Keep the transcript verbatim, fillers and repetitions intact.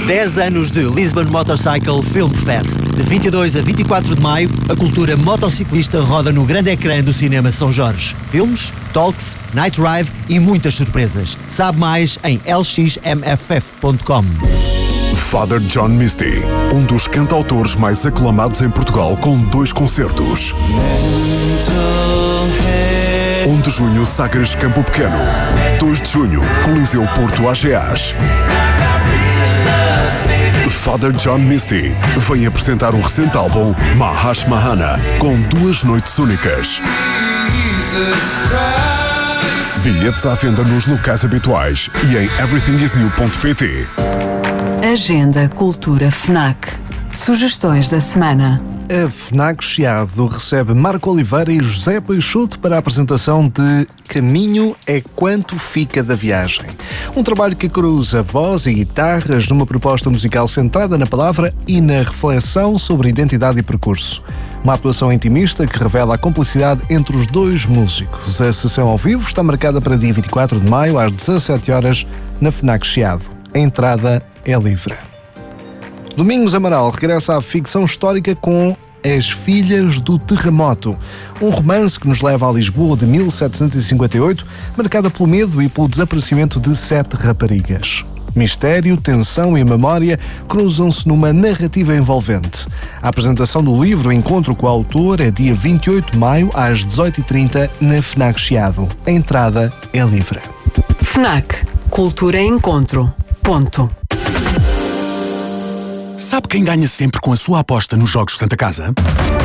dez anos de Lisbon Motorcycle Film Fest. De vinte e dois a vinte e quatro de maio, a cultura motociclista roda no grande ecrã do Cinema São Jorge. Filmes, talks, night ride e muitas surpresas. Sabe mais em l x m f f ponto com. Father John Misty, um dos cantautores mais aclamados em Portugal, com dois concertos. um de junho, Sagres Campo Pequeno. dois de junho, Coliseu Porto A G As. Father John Misty vem apresentar o recente álbum Mahash Mahana, com duas noites únicas. Bilhetes à venda nos locais habituais e em everything is new ponto p t. Agenda Cultura FNAC. Sugestões da semana. A FNAC Chiado recebe Marco Oliveira e José Peixoto para a apresentação de Caminho é Quanto Fica da Viagem. Um trabalho que cruza voz e guitarras numa proposta musical centrada na palavra e na reflexão sobre identidade e percurso. Uma atuação intimista que revela a complicidade entre os dois músicos. A sessão ao vivo está marcada para dia vinte e quatro de maio, às dezassete horas, na FNAC Chiado. A entrada é livre. Domingos Amaral regressa à ficção histórica com As Filhas do Terremoto, um romance que nos leva à Lisboa de mil setecentos e cinquenta e oito, marcada pelo medo e pelo desaparecimento de sete raparigas. Mistério, tensão e memória cruzam-se numa narrativa envolvente. A apresentação do livro Encontro com o Autor é dia vinte e oito de maio, às dezoito e trinta, na FNAC Chiado. A entrada é livre. FNAC. Cultura em Encontro. Ponto. Sabe quem ganha sempre com a sua aposta nos Jogos Santa Casa?